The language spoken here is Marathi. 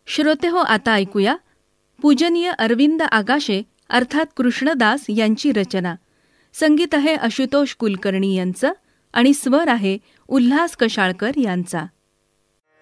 श्रोतेहो, आता ऐकूया पूजनीय अरविंद आगाशे अर्थात कृष्णदास यांची रचना. संगीत आहे आशुतोष कुलकर्णी यांचं आणि स्वर आहे उल्हास कशाळकर यांचा.